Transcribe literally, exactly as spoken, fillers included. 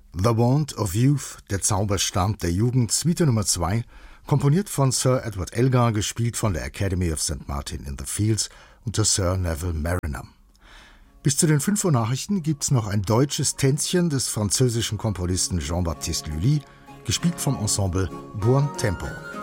The Wand of Youth, der Zauberstab der Jugend, Suite Nummer zwei, komponiert von Sir Edward Elgar, gespielt von der Academy of Saint Martin in the Fields unter Sir Neville Marriner. Bis zu den fünf Uhr Nachrichten gibt's noch ein deutsches Tänzchen des französischen Komponisten Jean-Baptiste Lully, gespielt vom Ensemble Buon Tempo.